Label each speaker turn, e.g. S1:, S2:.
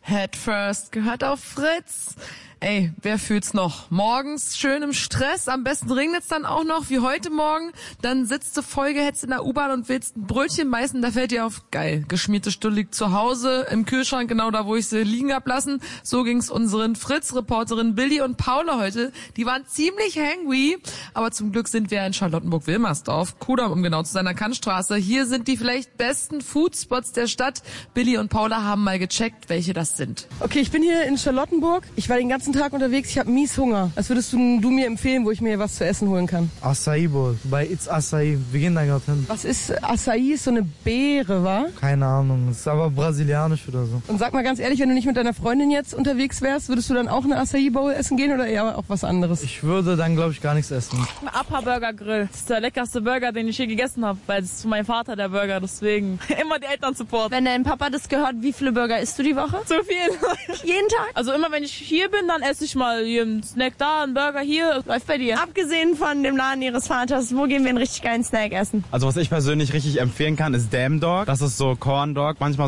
S1: Head First gehört auf Fritz. Ey, wer fühlt's noch? Morgens schön im Stress, am besten regnet's dann auch noch, wie heute Morgen. Dann sitzt du vollgehetzt in der U-Bahn und willst ein Brötchen beißen, da fällt dir auf, geil, geschmierte Stulle liegt zu Hause, im Kühlschrank, genau da, wo ich sie liegen hab lassen. So ging's unseren Fritz-Reporterinnen Billy und Paula heute. Die waren ziemlich hangry, aber zum Glück sind wir in Charlottenburg-Wilmersdorf, Kudamm, um genau zu sein, an der Kantstraße. Hier sind die vielleicht besten Foodspots der Stadt. Billy und Paula haben mal gecheckt, welche das sind.
S2: Okay, ich bin hier in Charlottenburg. Ich war den ganzen Tag unterwegs, ich habe mies Hunger. Was würdest du mir empfehlen, wo ich mir was zu essen holen kann?
S3: Acai Bowl, bei It's Acai. Wir gehen da gerade hin.
S2: Was ist Acai? Ist so eine Beere, wa?
S3: Keine Ahnung, ist aber brasilianisch oder so.
S2: Und sag mal ganz ehrlich, wenn du nicht mit deiner Freundin jetzt unterwegs wärst, würdest du dann auch eine Acai Bowl essen gehen oder eher auch was anderes?
S3: Ich würde dann, glaube ich, gar nichts essen.
S4: Apa Burger Grill. Das ist der leckerste Burger, den ich je gegessen habe, weil es ist mein Vater der Burger, deswegen immer die Eltern support.
S5: Wenn dein Papa das gehört, wie viele Burger isst du die Woche?
S4: Zu viel.
S5: Jeden Tag?
S4: Also immer wenn ich hier bin, dann esse ich mal hier einen Snack da, einen Burger hier. Läuft bei dir.
S5: Abgesehen von dem Laden ihres Vaters, wo gehen wir einen richtig geilen Snack essen?
S6: Also was ich persönlich richtig empfehlen kann, ist Damn Dog. Das ist so Corn Dog, manchmal